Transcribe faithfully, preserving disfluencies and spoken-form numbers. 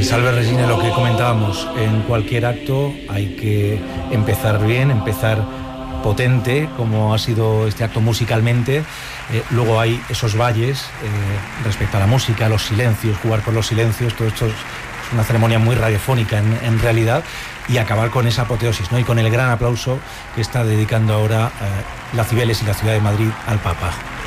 Salve Regina, lo que comentábamos, en cualquier acto hay que empezar bien, empezar potente, como ha sido este acto musicalmente. Eh, luego hay esos valles eh, respecto a la música, los silencios, jugar con los silencios, todo esto es una ceremonia muy radiofónica en, en realidad, y acabar con esa apoteosis, ¿no? Y con el gran aplauso que está dedicando ahora eh, la Cibeles y la Ciudad de Madrid al Papa.